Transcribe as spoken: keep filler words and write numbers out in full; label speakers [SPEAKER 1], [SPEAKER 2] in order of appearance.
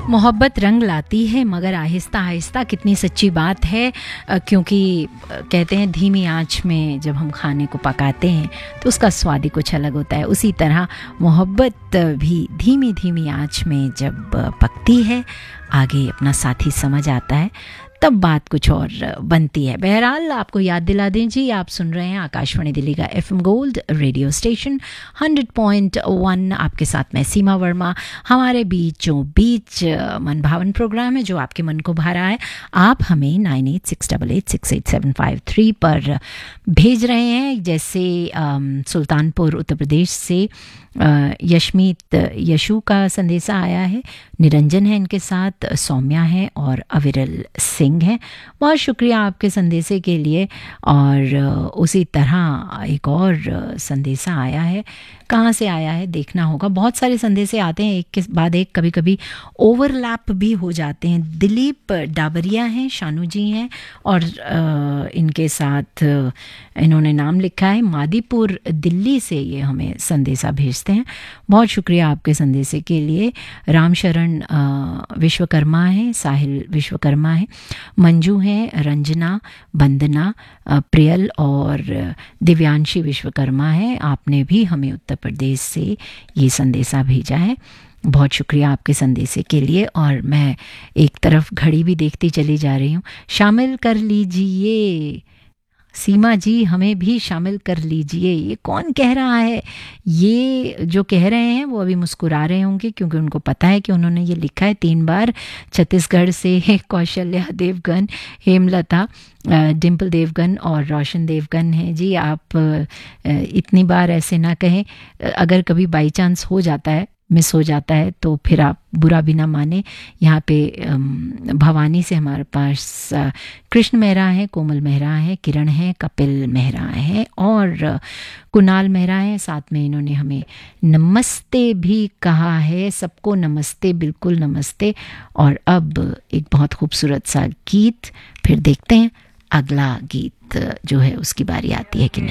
[SPEAKER 1] मोहब्बत रंग लाती है मगर आहिस्ता आहिस्ता, कितनी सच्ची बात है। क्योंकि कहते हैं धीमी आंच में जब हम खाने को पकाते हैं तो उसका स्वाद ही कुछ अलग होता है। उसी तरह मोहब्बत भी धीमी धीमी आंच में जब पकती है, आगे अपना साथी समझ आता है, तब बात कुछ और बनती है। बहरहाल आपको याद दिला दें जी, आप सुन रहे हैं आकाशवाणी दिल्ली का FM gold radio station hundred point one. आपके साथ मैं सीमा वर्मा। हमारे बीचों बीच मनभावन प्रोग्राम है जो आपके मन को भा रहा है। आप हमें nine eight six double eight six eight seven five three पर भेज रहे हैं। जैसे सुल्तानपुर उत्तर प्रदेश से यशमीत यशु का संदेशा आया है, निरंजन है इनके साथ, सौम्या है और अविरल सिंह है। बहुत शुक्रिया आपके संदेशे के लिए। और उसी तरह एक और संदेशा आया है, कहाँ से आया है देखना होगा। बहुत सारे संदेशे आते हैं एक के बाद एक, कभी कभी ओवरलैप भी हो जाते हैं। दिलीप डाबरिया हैं, शानू जी हैं और इनके साथ इन्होंने नाम लिखा है मादीपुर दिल्ली से। ये हमें संदेशा भेजते हैं। बहुत शुक्रिया आपके संदेशे के लिए। रामशरण विश्वकर्मा है, साहिल विश्वकर्मा है, मंजू हैं, रंजना, वंदना, प्रियल और दिव्यांशी विश्वकर्मा है। आपने भी हमें उत्तर प्रदेश से ये संदेशा भेजा है। बहुत शुक्रिया आपके संदेशे के लिए। और मैं एक तरफ घड़ी भी देखती चली जा रही हूँ। शामिल कर लीजिए सीमा जी, हमें भी शामिल कर लीजिए। ये कौन कह रहा है? ये जो कह रहे हैं वो अभी मुस्कुरा रहे होंगे क्योंकि उनको पता है कि उन्होंने ये लिखा है तीन बार। छत्तीसगढ़ से कौशल्या देवगन, हेमलता, डिम्पल देवगन और रोशन देवगन है जी। आप इतनी बार ऐसे ना कहें। अगर कभी बाई चांस हो जाता है, मिस हो जाता है, तो फिर आप बुरा भी ना माने। यहाँ पे भवानी से हमारे पास कृष्ण मेहरा है, कोमल मेहरा है, किरण है, कपिल मेहरा है और कुणाल मेहरा है। साथ में इन्होंने हमें नमस्ते भी कहा है। सबको नमस्ते, बिल्कुल नमस्ते। और अब एक बहुत खूबसूरत सा गीत, फिर देखते हैं अगला गीत जो है उसकी बारी आती है कि नहीं।